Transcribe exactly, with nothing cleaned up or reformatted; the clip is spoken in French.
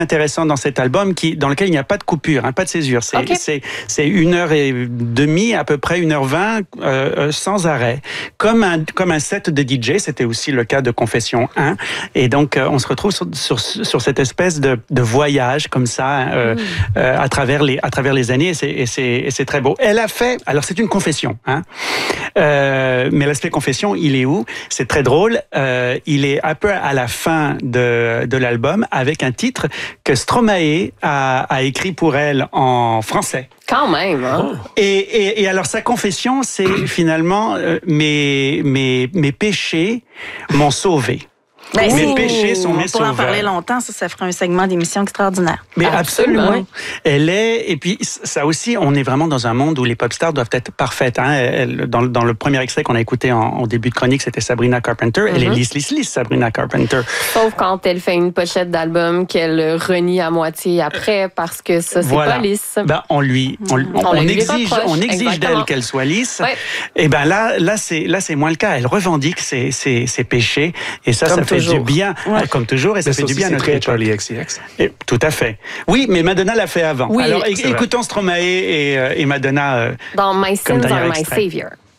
intéressant dans cet album qui, dans lequel il n'y a pas de coupure, hein, pas de césure. C'est, okay. c'est, c'est une heure et demie, à peu près une heure vingt, euh, sans arrêt. Comme un, comme un set de D J, c'était aussi le cas de Confession un. Et donc, euh, on se retrouve sur, sur, sur cette espèce de, de voyage comme ça, euh, mm. euh, à travers les, à travers les années, et c'est, et c'est, et c'est très beau. Elle a fait, alors c'est une confession, hein, euh, mais l'aspect confession, il est où? C'est très drôle. Euh, il est un peu à la fin de, de l'album, avec un titre que Stromae a, a écrit pour elle en français. Quand même, hein? Et, et, et alors, sa confession, c'est finalement euh, mes, mes, mes péchés m'ont sauvé. Ben, mes péchés sont mes sauveurs. On pourrait en parler longtemps, ça, ça ferait un segment d'émission extraordinaire. Mais absolument. absolument. Elle est, et puis ça aussi, on est vraiment dans un monde où les pop stars doivent être parfaites. Hein. Elle, dans, dans le premier extrait qu'on a écouté en, en début de chronique, c'était Sabrina Carpenter. Mm-hmm. Elle est lisse, lisse, lisse, Sabrina Carpenter. Sauf quand elle fait une pochette d'album qu'elle renie à moitié après, parce que ça, c'est voilà. pas lisse. Ben, on lui, on, on, on, on exige, on exige d'elle qu'elle soit lisse. Ouais. Et ben là, là, c'est, là, c'est moins le cas. Elle revendique ses, ses, ses péchés, et ça, Comme ça toujours. fait du bien. Ouais. Comme toujours, et ça mais fait du bien à notre très Charlie X C X. Et, tout à fait. Oui, mais Madonna l'a fait avant. Oui, alors, é- écoutons Stromae et, et Madonna. Euh, Dans My Sins Are My Savior.